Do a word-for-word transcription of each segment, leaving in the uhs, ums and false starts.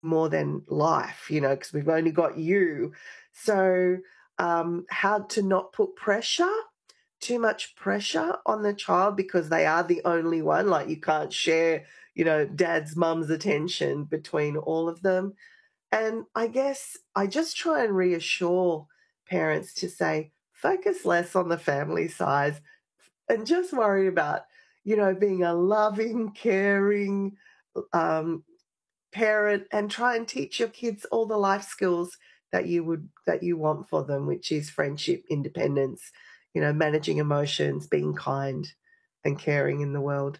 more than life, you know, because we've only got you. So, um, how to not put pressure, too much pressure on the child because they are the only one. Like you can't share, you know, dad's, mum's attention between all of them. And I guess I just try and reassure parents to say, focus less on the family size and just worry about, you know, being a loving, caring, um, parent and try and teach your kids all the life skills that you would that you want for them, which is friendship, independence, you know, managing emotions, being kind and caring in the world.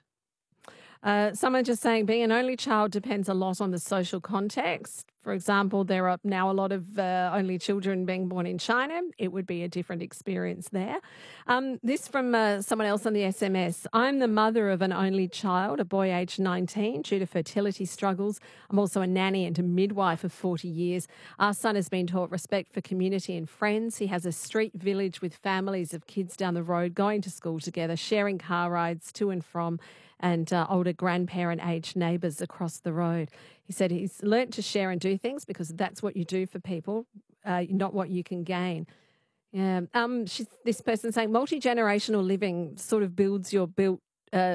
Uh, someone just saying being an only child depends a lot on the social context. For example, there are now a lot of uh, only children being born in China. It would be a different experience there. Um, this from uh, someone else on the S M S. I'm the mother of an only child, a boy aged nineteen, due to fertility struggles. I'm also a nanny and a midwife of forty years. Our son has been taught respect for community and friends. He has a street village with families of kids down the road going to school together, sharing car rides to and from, and uh, older grandparent-aged neighbours across the road. He said he's learnt to share and do things because that's what you do for people, uh, not what you can gain. Yeah. Um, she's, this person saying multi-generational living sort of builds your built uh,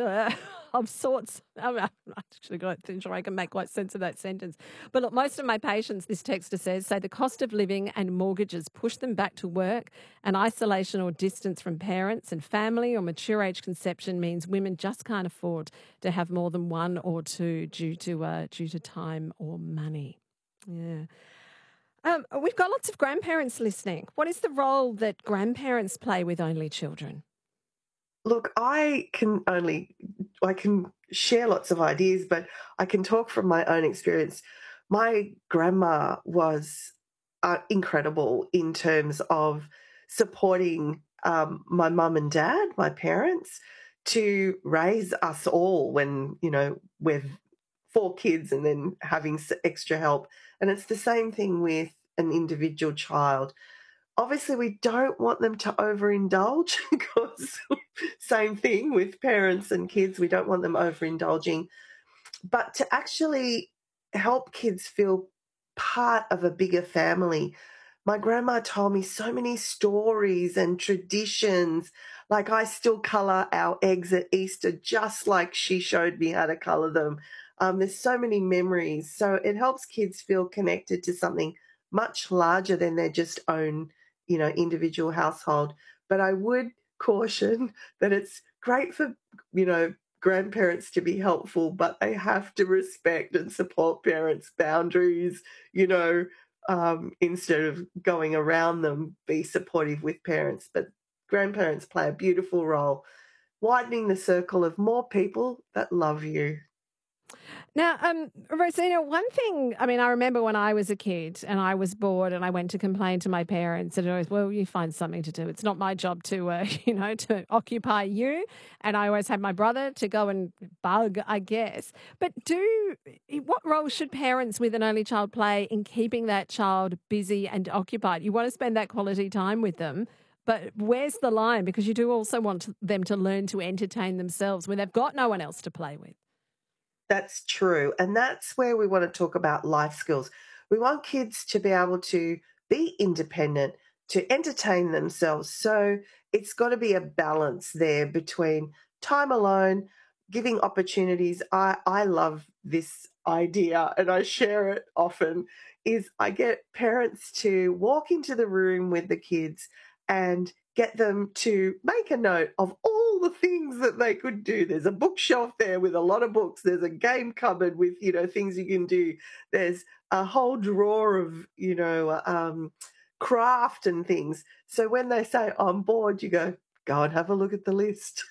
of sorts. I'm actually got to ensure I can make quite sense of that sentence. But look, most of my patients, this texter says, say the cost of living and mortgages push them back to work, and isolation or distance from parents and family or mature age conception means women just can't afford to have more than one or two due to uh, due to time or money. Yeah. Um, we've got lots of grandparents listening. What is the role that grandparents play with only children? Look, I can only I can share lots of ideas, but I can talk from my own experience. My grandma was uh, incredible in terms of supporting um, my mum and dad, my parents, to raise us all when, you know, we're four kids and then having s- extra help. And it's the same thing with an individual child. Obviously, we don't want them to overindulge because same thing with parents and kids. We don't want them overindulging. But to actually help kids feel part of a bigger family, my grandma told me so many stories and traditions. Like I still colour our eggs at Easter just like she showed me how to colour them. Um, there's so many memories. So it helps kids feel connected to something much larger than their just own, you know, individual household. But I would caution that it's great for, you know, grandparents to be helpful, but they have to respect and support parents' boundaries, you know, um, instead of going around them, be supportive with parents. But grandparents play a beautiful role, widening the circle of more people that love you. Now, um, Rosina, one thing, I mean, I remember when I was a kid and I was bored and I went to complain to my parents and it was, well, you find something to do. It's not my job to, uh, you know, to occupy you. And I always had my brother to go and bug, I guess. But do, what role should parents with an only child play in keeping that child busy and occupied? You want to spend that quality time with them. But where's the line? Because you do also want them to learn to entertain themselves when they've got no one else to play with. That's true. And that's where we want to talk about life skills. We want kids to be able to be independent, to entertain themselves. So it's got to be a balance there between time alone, giving opportunities. I, I love this idea and I share it often is I get parents to walk into the room with the kids and get them to make a note of all the things that they could do. There's a bookshelf there with a lot of books. There's a game cupboard with, you know, things you can do. There's a whole drawer of, you know, um, craft and things. So when they say, I'm bored, you go, go and have a look at the list.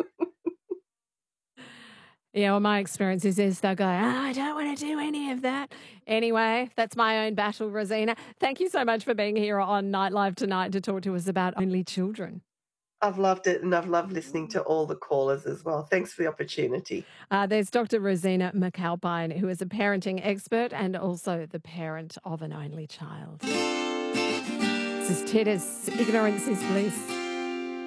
Yeah, well, my experience is, is they'll go, "Ah, I don't want to do any of that." Anyway, that's my own battle, Rosina. Thank you so much for being here on Night Live tonight to talk to us about only children. I've loved it and I've loved listening to all the callers as well. Thanks for the opportunity. Uh, there's Doctor Rosina McAlpine, who is a parenting expert and also the parent of an only child. This is Titus, Ignorance is Bliss.